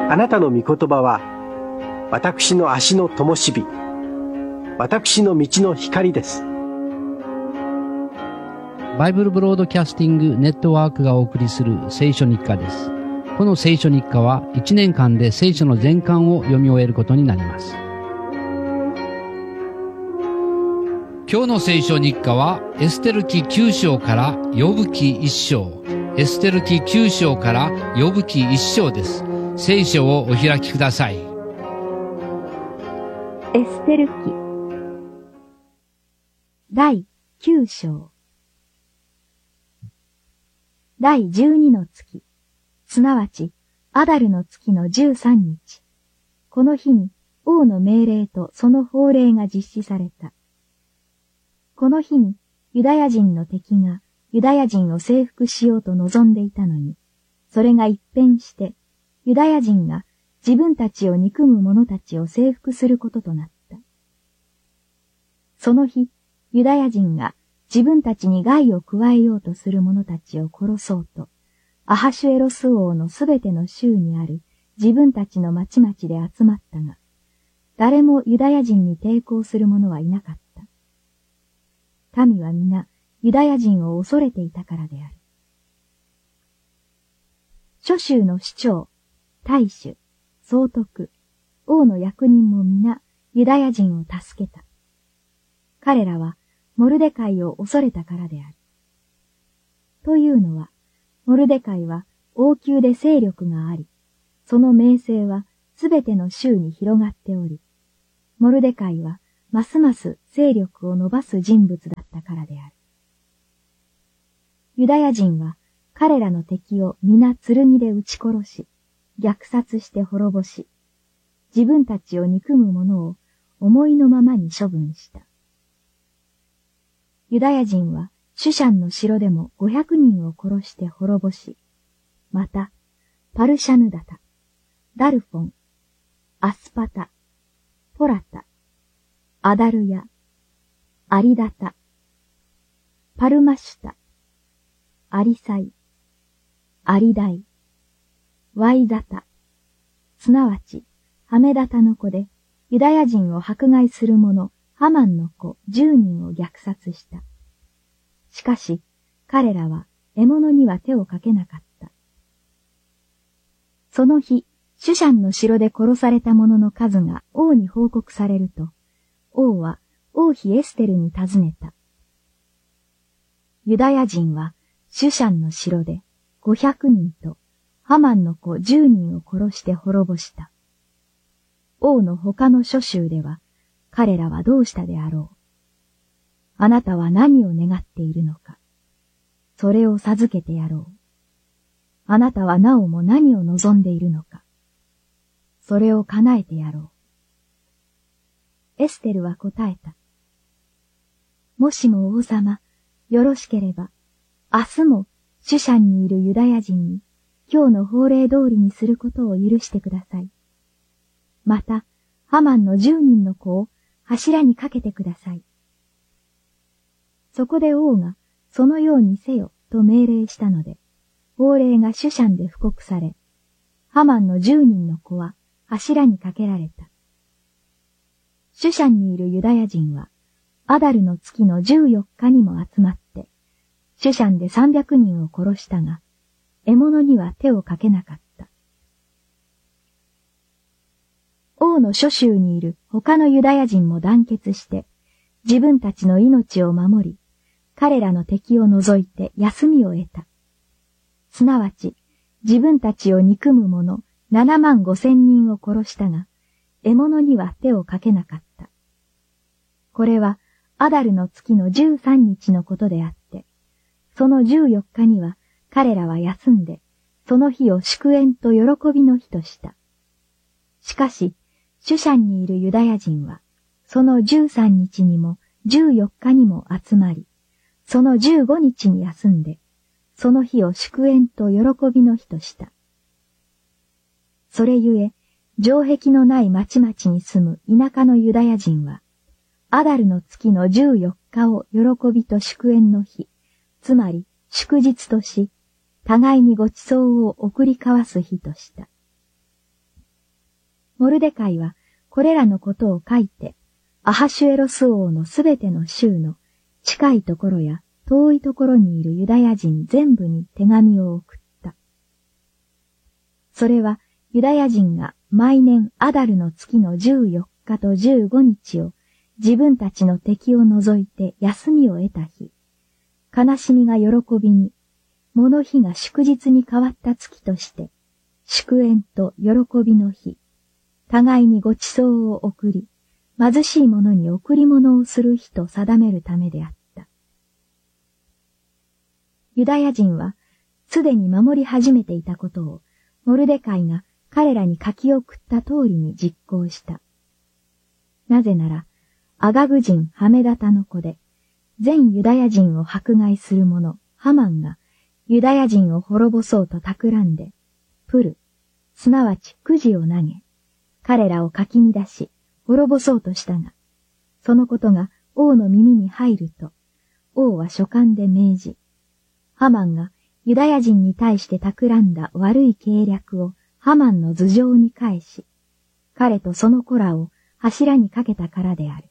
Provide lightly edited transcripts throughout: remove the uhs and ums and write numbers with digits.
あなたの御言葉は私の足の灯火、私の道の光です。 バイブルブロードキャスティングネットワークがお送りする聖書日課です。この聖書日課は1年間で聖書の全巻を読み終えることになります。今日の聖書日課はエステル記9章からヨブ記1章。エステル記9章からヨブ記1章です。聖書をお開きください。 エステル記第9章。第12の月、すなわちアダルの月の13日、この日に王の命令とその法令が実施された。この日にユダヤ人の敵がユダヤ人を征服しようと望んでいたのに、それが一変してユダヤ人が自分たちを憎む者たちを征服することとなった。その日、ユダヤ人が自分たちに害を加えようとする者たちを殺そうと、アハシュエロス王のすべての州にある自分たちの町々で集まったが、誰もユダヤ人に抵抗する者はいなかった。民は皆ユダヤ人を恐れていたからである。諸州の首長、大主、総督、王の役人も皆ユダヤ人を助けた。彼らはモルデカイを恐れたからである。というのは、モルデカイは王宮で勢力があり、その名声はすべての州に広がっており、モルデカイはますます勢力を伸ばす人物だったからである。ユダヤ人は彼らの敵を皆剣で撃ち殺し、虐殺して滅ぼし、自分たちを憎む者を思いのままに処分した。ユダヤ人はシュシャンの城でも500人を殺して滅ぼし、また、パルシャヌダタ、ダルフォン、アスパタ、ポラタ、アダルヤ、アリダタ、パルマシュタ、アリサイ、アリダイ、ワイザタ、すなわち、ハメダタの子で、ユダヤ人を迫害する者、ハマンの子10人を虐殺した。しかし、彼らは獲物には手をかけなかった。その日、シュシャンの城で殺された者の数が王に報告されると、王は王妃エステルに尋ねた。ユダヤ人はシュシャンの城で500人とハマンの子10人を殺して滅ぼした。王の他の諸州では、彼らはどうしたであろう。あなたは何を願っているのか。それを授けてやろう。あなたはなおも何を望んでいるのか。それを叶えてやろう。エステルは答えた。もしも王様、よろしければ、明日もシュシャンにいるユダヤ人に、今日の法令通りにすることを許してください。また、ハマンの10人の子を柱にかけてください。そこで王が、そのようにせよと命令したので、法令がシュシャンで布告され、ハマンの10人の子は柱にかけられた。シュシャンにいるユダヤ人は、アダルの月の14日にも集まって、シュシャンで300人を殺したが、獲物には手をかけなかった。王の諸州にいる他のユダヤ人も団結して、自分たちの命を守り、彼らの敵を除いて休みを得た。すなわち、自分たちを憎む者75000人を殺したが、獲物には手をかけなかった。これは、アダルの月の13日のことであって、その14日には彼らは休んで、その日を祝宴と喜びの日とした。しかし、シュシャンにいるユダヤ人は、その13日にも14日にも集まり、その15日に休んで、その日を祝宴と喜びの日とした。それゆえ、城壁のない町々に住む田舎のユダヤ人は、アダルの月の14日を喜びと祝宴の日、つまり祝日とし、互いにご馳走を送り交わす日とした。 モルデカイはこれらのことを書いて、アハシュエロス王のすべての州の近いところや遠いところにいるユダヤ人全部に手紙を送った。それはユダヤ人が毎年アダルの月の14日と15日を自分たちの敵を除いて休みを得た日、悲しみが喜びに、もの日が祝日に変わった月として、祝宴と喜びの日、互いにご馳走を送り、貧しい者に贈り物をする日と定めるためであった。ユダヤ人は、すでに守り始めていたことを、モルデカイが彼らに書き送った通りに実行した。なぜなら、アガグ人ハメダタの子で、全ユダヤ人を迫害する者、ハマンが、ユダヤ人を滅ぼそうと企んで、プル、すなわちくじを投げ、彼らをかき乱し、滅ぼそうとしたが、そのことが王の耳に入ると、王は書簡で命じ、ハマンがユダヤ人に対して企んだ悪い計略をハマンの頭上に返し、彼とその子らを柱にかけたからである。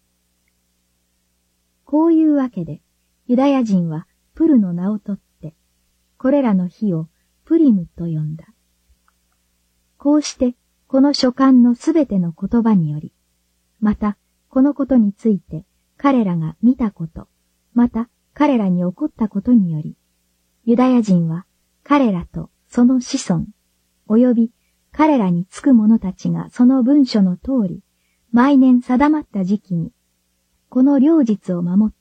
こういうわけで、ユダヤ人はプルの名を取って、これらの日をプリムと呼んだ。こうして、この書簡のすべての言葉により、また、このことについて彼らが見たこと、また彼らに起こったことにより、ユダヤ人は彼らとその子孫、及び彼らにつく者たちがその文書の通り、毎年定まった時期に、この両日を守っ